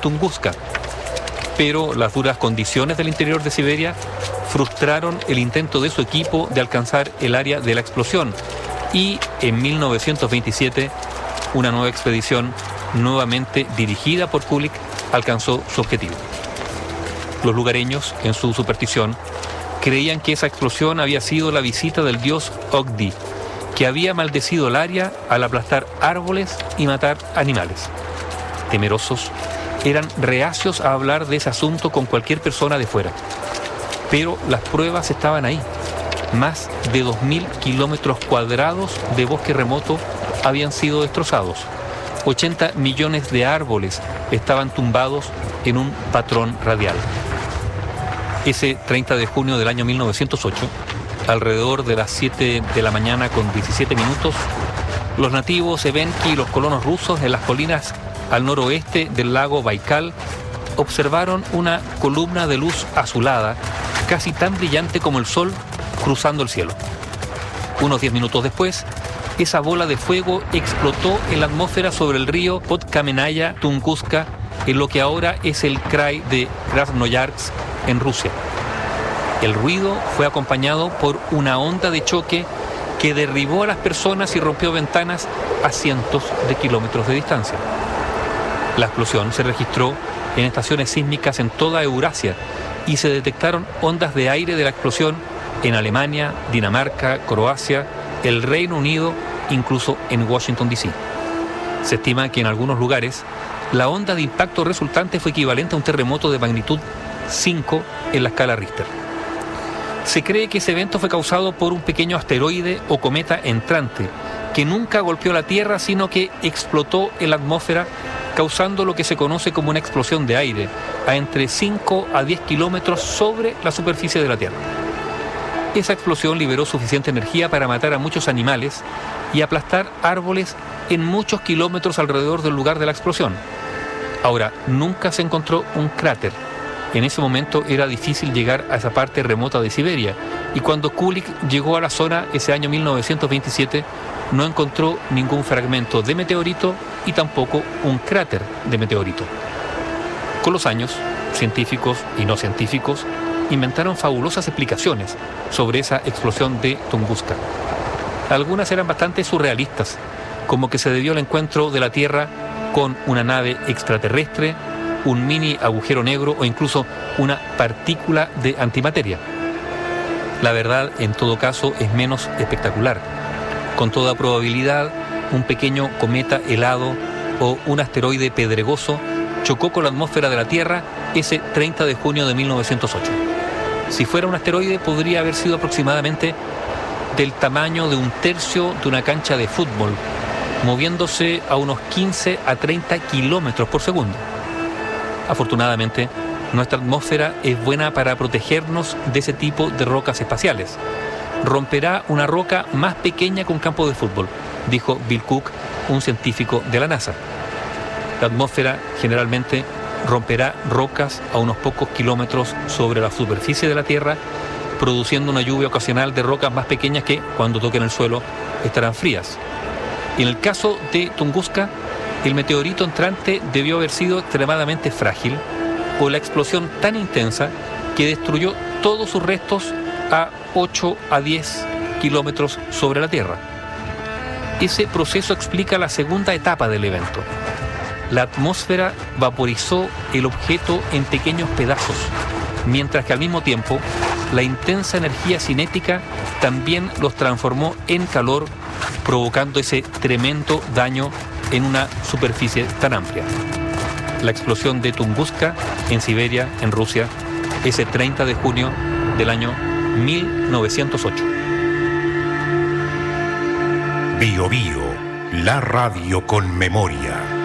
Tunguska, pero las duras condiciones del interior de Siberia frustraron el intento de su equipo de alcanzar el área de la explosión y en 1927 una nueva expedición, nuevamente dirigida por Kulik, alcanzó su objetivo. Los lugareños, en su superstición, creían que esa explosión había sido la visita del dios Ogdi, que había maldecido el área al aplastar árboles y matar animales. Temerosos, eran reacios a hablar de ese asunto con cualquier persona de fuera. Pero las pruebas estaban ahí. Más de 2.000 kilómetros cuadrados de bosque remoto habían sido destrozados. 80 millones de árboles estaban tumbados en un patrón radial. Ese 30 de junio del año 1908, alrededor de las 7 de la mañana con 17 minutos, los nativos Evenki y los colonos rusos en las colinas al noroeste del lago Baikal observaron una columna de luz azulada, casi tan brillante como el sol, cruzando el cielo. Unos 10 minutos después, esa bola de fuego explotó en la atmósfera sobre el río Podkamenaya Tunguska, en lo que ahora es el krai de Krasnoyarsk, en Rusia. El ruido fue acompañado por una onda de choque que derribó a las personas y rompió ventanas a cientos de kilómetros de distancia. La explosión se registró en estaciones sísmicas en toda Eurasia y se detectaron ondas de aire de la explosión en Alemania, Dinamarca, Croacia, el Reino Unido, incluso en Washington, D.C. Se estima que en algunos lugares la onda de impacto resultante fue equivalente a un terremoto de magnitud 5 en la escala Richter. Se cree que ese evento fue causado por un pequeño asteroide o cometa entrante que nunca golpeó la Tierra, sino que explotó en la atmósfera, causando lo que se conoce como una explosión de aire a entre 5 a 10 kilómetros sobre la superficie de la Tierra. Esa explosión liberó suficiente energía para matar a muchos animales y aplastar árboles en muchos kilómetros alrededor del lugar de la explosión. Ahora, nunca se encontró un cráter. En ese momento era difícil llegar a esa parte remota de Siberia, y cuando Kulik llegó a la zona ese año 1927, no encontró ningún fragmento de meteorito y tampoco un cráter de meteorito. Con los años, científicos y no científicos inventaron fabulosas explicaciones sobre esa explosión de Tunguska. Algunas eran bastante surrealistas, como que se debió al encuentro de la Tierra con una nave extraterrestre, un mini agujero negro o incluso una partícula de antimateria. La verdad, en todo caso, es menos espectacular. Con toda probabilidad, un pequeño cometa helado o un asteroide pedregoso chocó con la atmósfera de la Tierra ese 30 de junio de 1908. Si fuera un asteroide, podría haber sido aproximadamente del tamaño de un tercio de una cancha de fútbol, moviéndose a unos 15 a 30 kilómetros por segundo. Afortunadamente, nuestra atmósfera es buena para protegernos de ese tipo de rocas espaciales. Romperá una roca más pequeña que un campo de fútbol, dijo Bill Cook, un científico de la NASA. La atmósfera generalmente romperá rocas a unos pocos kilómetros sobre la superficie de la Tierra, produciendo una lluvia ocasional de rocas más pequeñas que, cuando toquen el suelo, estarán frías. En el caso de Tunguska, el meteorito entrante debió haber sido extremadamente frágil o la explosión tan intensa que destruyó todos sus restos a 8 a 10 kilómetros sobre la Tierra. Ese proceso explica la segunda etapa del evento. La atmósfera vaporizó el objeto en pequeños pedazos, mientras que al mismo tiempo la intensa energía cinética también los transformó en calor, provocando ese tremendo daño en una superficie tan amplia. La explosión de Tunguska en Siberia, en Rusia, ese 30 de junio del año 1908. Bio Bio, la radio con memoria.